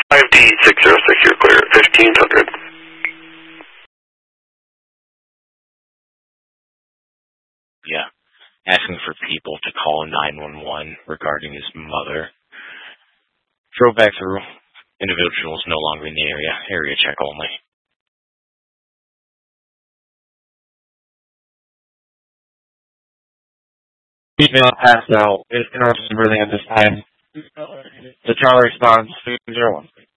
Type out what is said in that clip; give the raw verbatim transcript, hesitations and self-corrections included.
five D six zero six, you're clear at fifteen hundred. Yeah, asking for people to call nine one one regarding his mother. Drove back through. Individuals no longer in the area. Area check only. Email passed out. It's interruption breathing at this time. The Charlie responds two zero one.